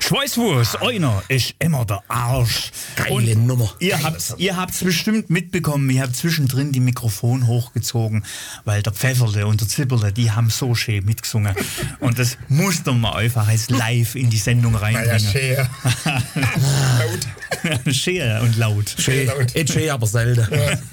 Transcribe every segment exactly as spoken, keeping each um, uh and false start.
Schweißwurst, einer ist immer der Arsch. Geile Und Nummer. Ihr Geile habt ihr habt's bestimmt mitbekommen, ihr habt zwischendrin die Mikrofon hochgezogen, weil der Pfefferle und der Zipperle, die haben so schön mitgesungen. Und das musste man einfach als live in die Sendung reinbringen. Naja, laut. Schön und laut. Schön, schön, aber selten.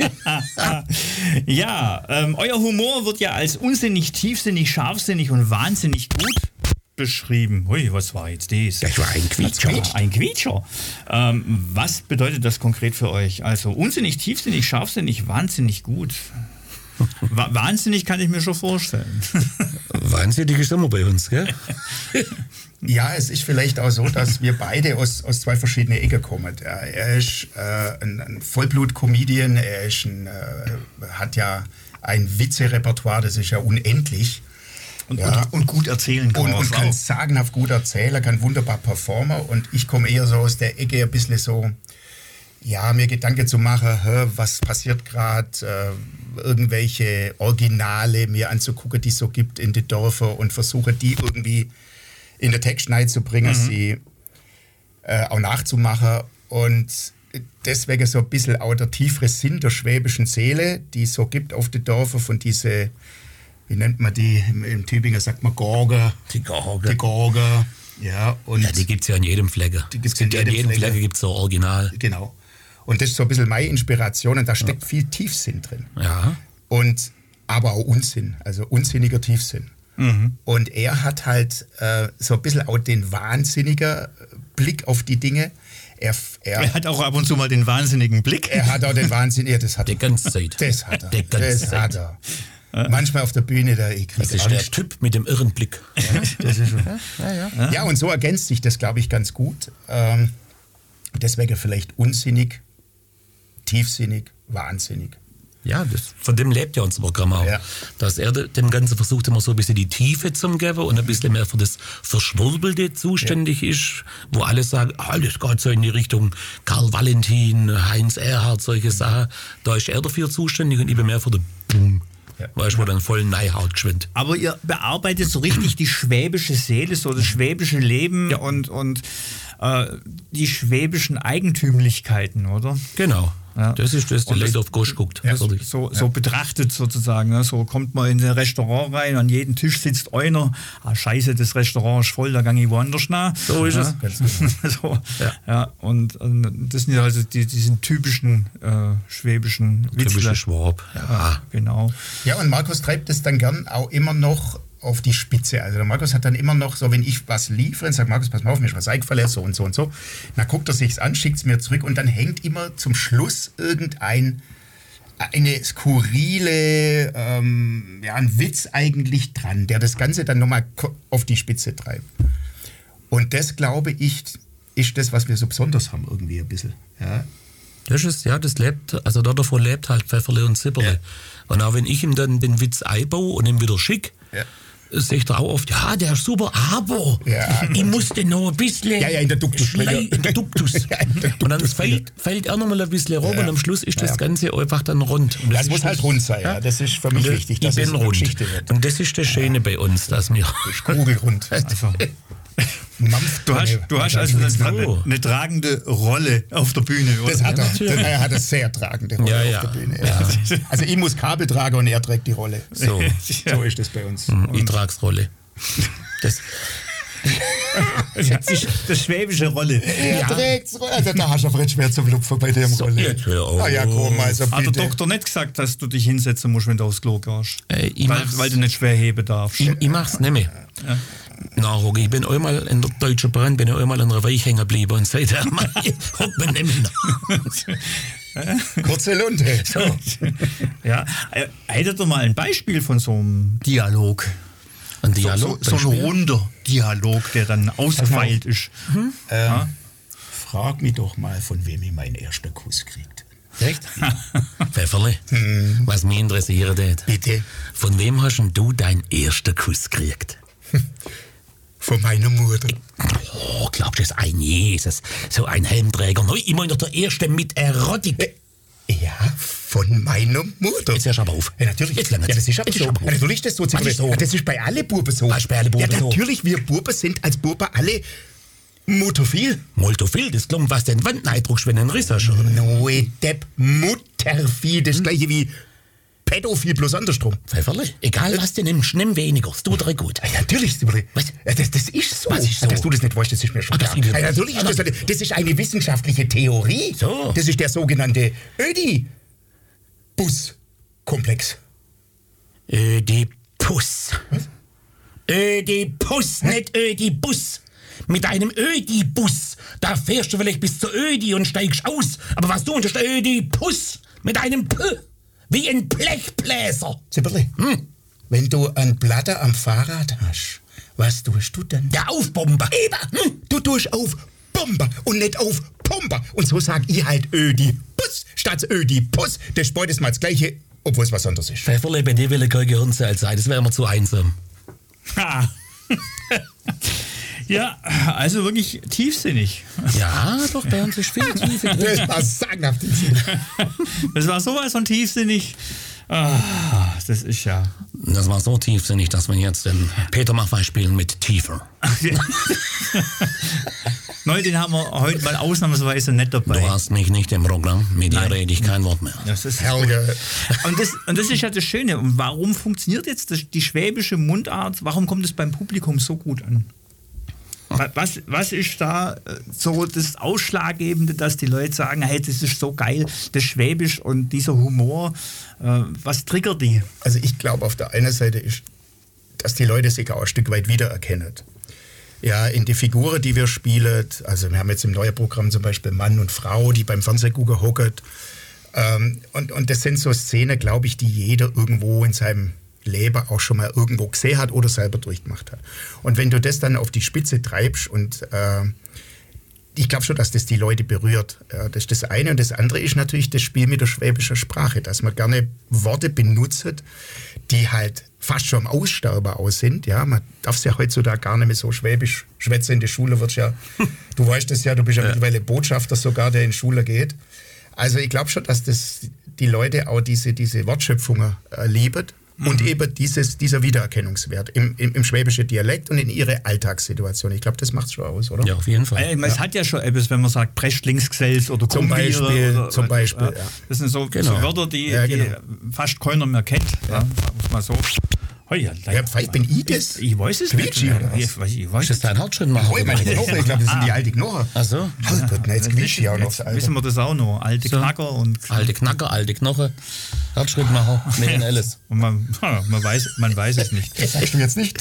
Ja, ähm, euer Humor wird ja als unsinnig, tiefsinnig, scharfsinnig und wahnsinnig gut beschrieben. Hui, was war jetzt das? Das war ein Quietscher. Ein Quietscher. Ähm, was bedeutet das konkret für euch? Also unsinnig, tiefsinnig, scharfsinnig, wahnsinnig gut. Wa- wahnsinnig kann ich mir schon vorstellen. Wahnsinnig ist immer bei uns, gell? Ja, es ist vielleicht auch so, dass wir beide aus, aus zwei verschiedenen Ecken kommen. Er, er ist äh, ein, ein Vollblut-Comedian, er ist ein, äh, hat ja ein Witze-Repertoire, das ist ja unendlich. Und, Ja. und, und gut erzählen kann Und, man und es kann auch. sagenhaft gut erzählen, kann wunderbar performen. Und ich komme eher so aus der Ecke ein bisschen so, ja, mir Gedanken zu machen, hä, was passiert gerade, äh, irgendwelche Originale mir anzugucken, die es so gibt in den Dörfern und versuche die irgendwie in der Textschneide zu bringen, mhm. sie äh, auch nachzumachen. Und deswegen so ein bisschen auch der tiefere Sinn der schwäbischen Seele, die es so gibt auf den Dörfern, von diese, wie nennt man die, im, im Tübinger sagt man Gorge. Die Gorge. Die Gorge, ja. Und Ja, die gibt es ja an jedem Flecke. Die gibt's Es gibt in ja an jedem jedem Flecke. Flecke gibt es so Original. Genau. Und das ist so ein bisschen meine Inspiration und da steckt ja. viel Tiefsinn drin. Ja. Und aber auch Unsinn, also unsinniger Tiefsinn. Mhm. Und er hat halt äh, so ein bisschen auch den wahnsinnigen Blick auf die Dinge. Er, er, Er hat auch ab und zu mal den wahnsinnigen Blick. er hat auch den Wahnsinn, ja, das hat Die er. ganze Zeit. Das hat er. Die ganze Das Zeit. hat er. Manchmal auf der Bühne, da ich Das krieg ist der Angst. Typ mit dem irren Blick. Das ist schon. Ja, ja. ja, und so ergänzt sich das, glaube ich, ganz gut. Ähm, deswegen vielleicht unsinnig, tiefsinnig, wahnsinnig. Ja, das, von dem lebt ja unser Programm auch. Ja. Dass er de- dem Ganzen versucht, immer so ein bisschen die Tiefe zu geben und ein bisschen mehr für das Verschwurbelte zuständig ja. ist, wo alle sagen, alles geht so in die Richtung Karl Valentin, Heinz Erhardt, solche Sachen. Da ist er dafür zuständig und ich bin mehr für den Boom. Ja. Weißt du, wo dann voll Neuhaut geschwind. Aber ihr bearbeitet so richtig die schwäbische Seele, so das schwäbische Leben Ja. und, und äh, die schwäbischen Eigentümlichkeiten, oder? Genau. Ja. Das ist das, der Und das- Leute auf Gosch guckt. Ja, Fertig. so, so betrachtet sozusagen. Ne? So kommt man in ein Restaurant rein, an jedem Tisch sitzt einer. Ah, scheiße, das Restaurant ist voll, da gehe ich woanders nach. So ist ja. es. so, Ja. ja. Und, und das sind ja also die, diesen typischen äh, schwäbischen Typische Witzler. Schwab. Ja. Ja, genau. Ja, und Markus treibt es dann gern auch immer noch auf die Spitze. Also der Markus hat dann immer noch so, wenn ich was liefere und sage, Markus, pass mal auf, mir ist was eingefallen, so und so und so. Dann guckt er sich's an, schickt es mir zurück und dann hängt immer zum Schluss irgendein eine skurrile, ähm, ja, ein Witz eigentlich dran, der das Ganze dann nochmal auf die Spitze treibt. Und das, glaube ich, ist das, was wir so besonders haben irgendwie ein bisschen. Ja. Das ist, ja, das lebt, also da davon lebt halt Pfefferle und Zipperle. Ja. Und auch wenn ich ihm dann den Witz einbaue und ihm wieder schick, Ja. sagt er auch oft, ja, der ist super, aber Ja. ich musste noch ein bisschen Ja, ja, in der Duktus. schlei- in der Duktus. Ja, in der Und dann Duktus. fällt, fällt er noch mal ein bisschen rum Ja. und am Schluss ist das Ja. Ganze einfach dann rund. Und Das ist muss halt das- rund sein, ja. Das ist für mich Und wichtig, ich dass bin es eine rund. Geschichte wird. Und das ist das Schöne bei uns, dass wir... Kugelrund. Also, Mampf. du hast, du hast also eine, so. eine, eine tragende Rolle auf der Bühne, oder? Das hat er. natürlich. Er hat eine sehr tragende Rolle Ja, ja. auf der Bühne. Ja. Also ich muss Kabel tragen und er trägt die Rolle. So, So ist das bei uns. ich trag's Rolle. Das, Das ist das schwäbische Rolle. Er trägt's. Also da hast du aber schwer zum Lupfen bei dem Rolle. jetzt hör auf. Ah ja, komm, also Hat der bitte. Doktor nicht gesagt, dass du dich hinsetzen musst, wenn du aufs Klo gehst? Äh, ich weil, mach's. weil du nicht schwer heben darfst. Ich, ich mach's nicht mehr. Ja. Na, Rogi, ich bin einmal in der Deutschen Bahn, bin ich einmal an einer Weich hängen geblieben und seitdem hockt man nicht mehr. Kurze Lunte. So. Ja. Äh, Hättet ihr mal ein Beispiel von so einem Dialog? Ein So, Dialog. so, so ein Beispiel? runder Dialog, der dann ausgefeilt ist. Ähm, frag mich doch mal, von wem ich meinen ersten Kuss kriegt. Echt? Pfefferle, was mich interessiert hat. Bitte. Von wem hast denn du deinen ersten Kuss gekriegt? Von meiner Mutter. Oh, glaubst du, das ist ein Jesus, so ein Helmträger. No, ich meine der Erste mit Erotik. Ja, von meiner Mutter. Jetzt hörst du aber auf. Ja, natürlich. Jetzt langt's. Ja, das ist aber Jetzt so. ist aber auf. Ja, natürlich ist das so. Was ist so? Ja, das ist bei allen Buben so. Was ist bei allen Buben ja, so? natürlich, wir Buben sind als Buben alle Mutterviel? Multophil, das klingt was den Wandeneindruck, wenn du einen Riss hast. Oder? Noe Depp, Mutterviel, das gleiche wie Pädophil plus andersrum. Pfefferle, egal was du nimmst, nimm weniger, es tut dir gut. Ja, natürlich, Was? das, das ist so. Was ist so? Dass du das nicht weißt, das ist mir schon Ah, klar. das ist- Ja, natürlich ist das, das ist eine wissenschaftliche Theorie. So. Das ist der sogenannte Ödipus-Komplex. Ödipus. Was? Ödipus, nicht Ödibus. Mit einem Ödibus, da fährst du vielleicht bis zur Ödi und steigst aus. Aber was du ist der Ödipus mit einem P, wie ein Blechbläser. Zipperli, Hm? wenn du ein Blatter am Fahrrad hast, was tust du dann? Der Aufbomber. Eben, hm, du tust auf Bomber und nicht auf Pumper. Und so sag ich halt Ödipus statt Ödipus. Das ist beides mal das Gleiche, obwohl es was anderes ist. Pfefferle, bei dir will kein Gehirnzell sein, das wäre mir zu einsam. Ha. Ja, also wirklich tiefsinnig. Ja, doch, bei uns ist viel Tiefe drin. Das war sagenhaft. Das war sowas von tiefsinnig. Ah, das ist ja. Das war so tiefsinnig, dass wir jetzt den Peter Maffay spielen mit Tiefer. Neu, den haben wir heute mal ausnahmsweise nicht dabei. Du hast mich nicht im Programm, mit dir Nein. rede ich kein Wort mehr. Das ist Helge. und, das, und das ist ja das Schöne. Und warum funktioniert jetzt das, die schwäbische Mundart? Warum kommt es beim Publikum so gut an? Wa- Was, was ist da äh, so das Ausschlaggebende, dass die Leute sagen, hey, das ist so geil, das Schwäbisch und dieser Humor, äh, was triggert die? Also ich glaube, auf der einen Seite ist, dass die Leute sich auch ein Stück weit wiedererkennen. Ja, in die Figuren, die wir spielen, also wir haben jetzt im neuen Programm zum Beispiel Mann und Frau, die beim Fernsehgucken hocken. Ähm, und, und das sind so Szenen, glaube ich, die jeder irgendwo in seinem Leben auch schon mal irgendwo gesehen hat oder selber durchgemacht hat. Und wenn du das dann auf die Spitze treibst und äh, ich glaube schon, dass das die Leute berührt. Ja, das ist das eine. Und das andere ist natürlich das Spiel mit der schwäbischen Sprache, dass man gerne Worte benutzt, die halt fast schon am Aussterben aus sind. Ja, man darf es ja heutzutage gar nicht mehr so schwäbisch schwätzen. In der Schule wird ja, du weißt das ja, du bist ja, ja mittlerweile Botschafter sogar, der in die Schule geht. Also ich glaube schon, dass das die Leute auch diese, diese Wortschöpfungen äh, lieben. Und mhm. eben dieses, dieser Wiedererkennungswert im, im, im schwäbischen Dialekt und in ihre Alltagssituation. Ich glaube, das macht es schon aus, oder? Ja, auf jeden Fall. Äh, es ja. hat ja schon etwas, wenn man sagt, Prechtlingsgesells oder Zum Kumbiere Beispiel, oder, zum Beispiel, äh, ja. Das sind so, Genau. so Wörter, die, Ja, genau. die fast keiner mehr kennt. Ja. Ja, muss man so. Oh ja, Ja, vielleicht bin ich das. Ich, ich weiß es Quietschi, nicht. oder was? Ich, weiß- ich weiß Ist das es dein Hauptschrittmacher? Oh, meine Knochen, ich glaube, das sind die alte Knochen. Ach so. Halbert, jetzt quietscht die auch noch. Jetzt wissen wir das auch noch. Alte So. Knacker und, Alte Knacker, alte Knochen, Herzschrittmacher, mit den Alice. und man, ja, man, weiß, man weiß es nicht. Das sagst du jetzt nicht.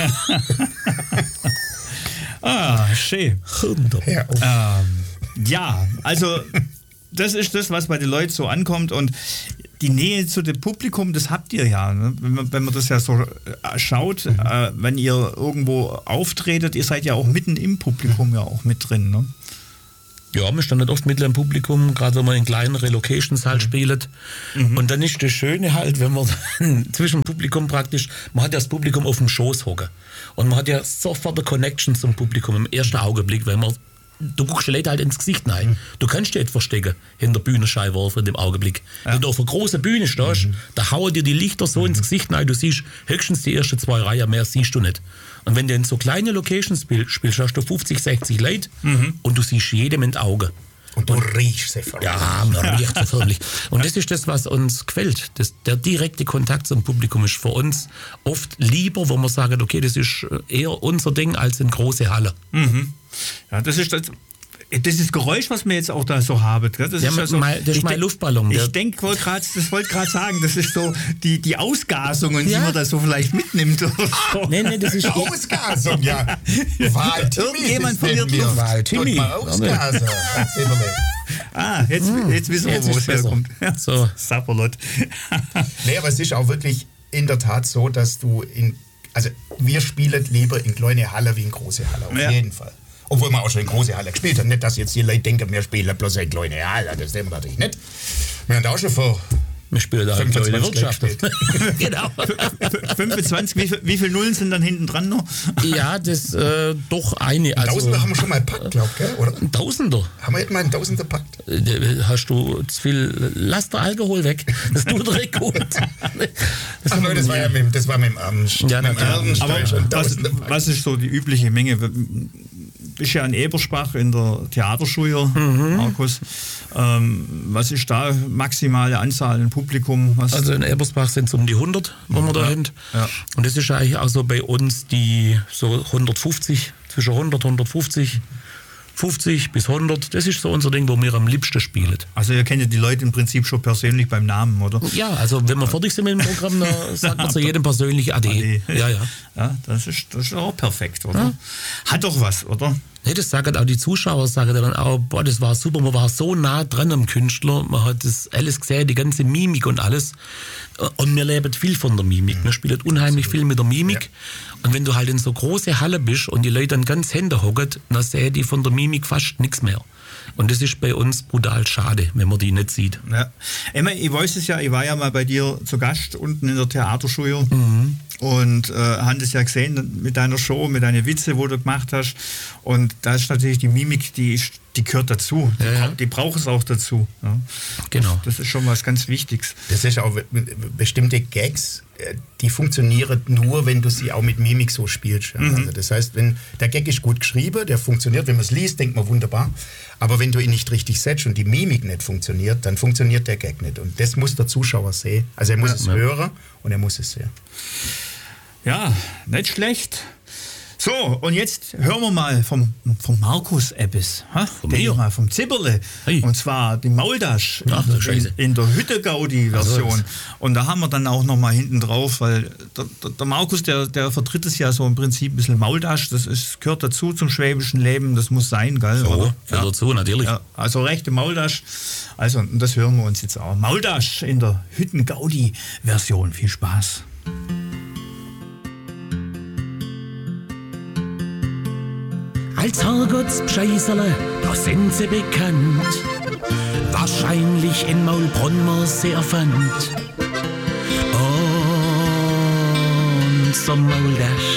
Ah, schön. Hör auf. Ähm, ja, also das ist das, was bei den Leuten so ankommt und die Nähe zu dem Publikum, das habt ihr ja. Ne? Wenn, man, wenn man das ja so äh, schaut, mhm. äh, wenn ihr irgendwo auftretet, ihr seid ja auch mitten im Publikum ja auch mit drin. Ne? Ja, wir standen oft mitten im Publikum, gerade wenn man in kleinere Locations halt spielt. Mhm. Und dann ist das Schöne halt, wenn man zwischen dem Publikum praktisch, man hat ja das Publikum auf dem Schoß hocken. Und man hat ja sofort eine Connection zum Publikum im ersten Augenblick, wenn man, du guckst die Leute halt ins Gesicht rein. Mhm. Du kannst dich nicht verstecken hinter der Bühnenscheinwerfer in dem Augenblick. Ja. Wenn du auf einer großen Bühne stehst, mhm. da hauen dir die Lichter so mhm. ins Gesicht rein, du siehst höchstens die ersten zwei Reihen, mehr siehst du nicht. Und wenn du in so kleine Locations spielst, hast du fünfzig, sechzig Leute mhm. und du siehst jedem in die Augen. Und du riechst sie förmlich. Ja, man riecht sie förmlich. Und das ist das, was uns gefällt. Das, der direkte Kontakt zum Publikum ist für uns oft lieber, wo man sagt, okay, das ist eher unser Ding als in große Halle. Mhm. Ja, das ist das. Das ist das Geräusch, was wir jetzt auch da so haben. Das ja, ist ja so, mein, das ist mein denk, Luftballon. Ich denke, das wollte gerade sagen, das ist so die, die Ausgasungen, ja. die man da so vielleicht mitnimmt. Oder so. Nee, nee, das ist Ausgasung, ja. Wahl Irgendjemand verliert Luft. Wahl Timmy. Ausgasung. Ah, jetzt, jetzt wissen wir, jetzt wo es herkommt. Ja. So. Sapperlot. Nee, aber es ist auch wirklich in der Tat so, dass du in, also wir spielen lieber in kleine Halle wie in große Halle, auf ja. jeden Fall. Obwohl wir auch schon in große Halle gespielt haben. Nicht, dass jetzt die Leute denken, wir spielen bloß in kleine Halle. Das sehen wir natürlich nicht. Wir haben da auch schon vor wir spielen da in der Wirtschaft. Genau. fünfundzwanzig, wie, wie viele Nullen sind dann hinten dran noch? Ja, das äh, doch eine. Also, Tausender haben wir schon mal gepackt, glaube ich, oder? Ein Tausender. Haben wir jetzt mal einen Tausender gepackt? Hast du zu viel, lass der Alkohol weg. Das tut direkt gut. Das Ach nein, das war ja mit, das war mit dem Ernst. Ja, mit dem Ernst. Aber was, was ist so die übliche Menge? bist ja in Ebersbach in der Theaterschule, mhm. Markus. Ähm, was ist da maximale Anzahl an Publikum? Was also in Ebersbach sind es um die hundert, wo wir da sind. Ja. Und das ist eigentlich auch so bei uns die so hundertfünfzig, zwischen hundert, hundertfünfzig. fünfzig bis hundert, das ist so unser Ding, wo wir am liebsten spielen. Also ihr kennt die Leute im Prinzip schon persönlich beim Namen, oder? Ja, also wenn wir fertig sind mit dem Programm, dann sagt man zu jedem persönlich Ade. Ade. Ja, ja. Ja, das ist, das ist auch perfekt, oder? Ja. Hat doch was, oder? Nee, das sagen auch die Zuschauer, sagen dann auch, boah, das war super, man war so nah dran am Künstler, man hat das alles gesehen, die ganze Mimik und alles. Und wir leben viel von der Mimik, wir spielen unheimlich viel mit der Mimik. Ja. Und wenn du halt in so große Halle bist und die Leute dann ganz Hände hocken, dann sehen die von der Mimik fast nichts mehr. Und das ist bei uns brutal schade, wenn man die nicht sieht. Ja. Ich, mein, ich weiß es ja, ich war ja mal bei dir zu Gast unten in der Theaterschule mhm. und äh, habe das ja gesehen mit deiner Show, mit deinen Witze, wo du gemacht hast. Und da ist natürlich die Mimik, die, ist, die gehört dazu. Die, ja, ja. Bra- die braucht es auch dazu. Ja. Genau. Das, das ist schon was ganz Wichtiges. Das ist auch bestimmte Gags, die funktionieren nur, wenn du sie auch mit Mimik so spielst. Ja. Mhm. Also das heißt, wenn der Gag ist gut geschrieben, der funktioniert, wenn man es liest, denkt man wunderbar. Aber wenn du ihn nicht richtig setzt und die Mimik nicht funktioniert, dann funktioniert der Gag nicht. Und das muss der Zuschauer sehen. Also er muss ja, es ja. hören und er muss es sehen. Ja, nicht schlecht. So, und jetzt hören wir mal vom, vom Markus etwas. Mal vom Zipperle. Hey. Und zwar die Maultasch Ach, in, in der Hütte-Gaudi-Version. Also, und da haben wir dann auch noch mal hinten drauf, weil der, der, der Markus, der, der vertritt es ja so im Prinzip ein bisschen Maultasch. Das ist, gehört dazu zum schwäbischen Leben. Das muss sein, gell? So, oder? Gehört ja. dazu, natürlich. Ja, also rechte Maultasch. Also, und das hören wir uns jetzt auch. Maultasch in der Hütten-Gaudi-Version. Viel Spaß. Als Herrgottspscheißerle, da sind sie bekannt. Wahrscheinlich in Maulbronn man sie erfand. Und so Maultasch.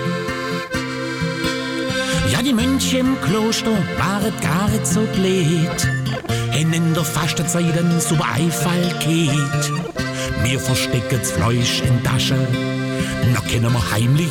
Ja, die Mönche im Kloster waren gar nicht so blöd. Hen in der Fastenzeit ein super Einfall geht. Wir verstecken's Fleisch in Tasche. Na können wir heimlich